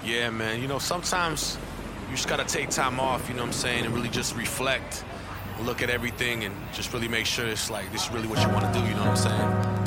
Yeah, man. You know, sometimes you just gotta take time off, you know what I'm saying, and really just reflect, look at everything, and just really make sure it's like this is really what you want to do, you know what I'm saying?